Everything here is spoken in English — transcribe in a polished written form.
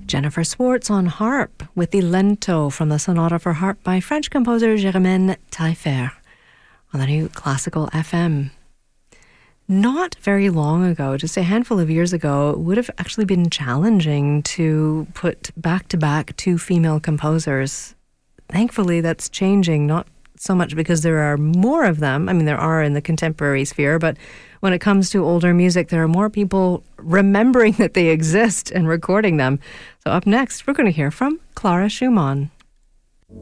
Jennifer Swartz on harp with the Lento from the Sonata for Harp by French composer Germaine Taillefer on the new Classical FM. Not very long ago, just a handful of years ago, it would have actually been challenging to put back-to-back two female composers. Thankfully, that's changing, not so much because there are more of them. I mean, there are in the contemporary sphere, but when it comes to older music, there are more people remembering that they exist and recording them. So up next, we're going to hear from Clara Schumann.